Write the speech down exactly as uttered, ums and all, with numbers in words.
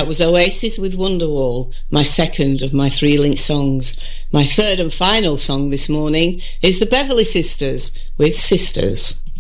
That was Oasis with Wonderwall, my second of my three Link songs. My third and final song this morning is the Beverly Sisters with Sisters.